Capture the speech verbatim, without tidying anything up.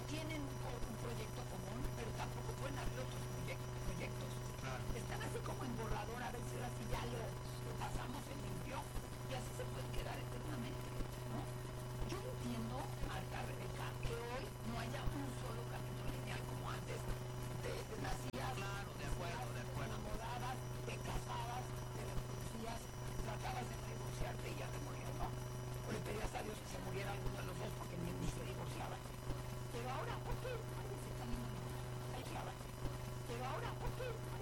tienen un, un proyecto común, pero tampoco pueden abrir otros proyectos. proyectos. Claro. Están así como en borrador, a ver si ahora sí ya lo, lo pasamos en limpio, y así se pueden quedar entre